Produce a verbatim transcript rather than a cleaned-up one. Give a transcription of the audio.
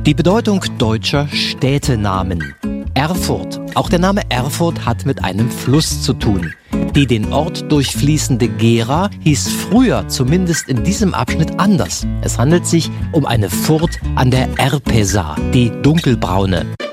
Die Bedeutung deutscher Städtenamen. Erfurt. Auch der Name Erfurt hat mit einem Fluss zu tun. Die den Ort durchfließende Gera hieß früher, zumindest in diesem Abschnitt, anders. Es handelt sich um eine Furt an der Erpesa, die dunkelbraune.